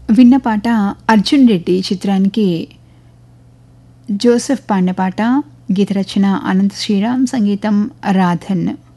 విన్న పాట 'అర్జున్ రెడ్డి' చిత్రానికి జోసెఫ్ పాడిన పాట. గీత రచన అనంత్ శ్రీరామ్, సంగీతం రాధన్.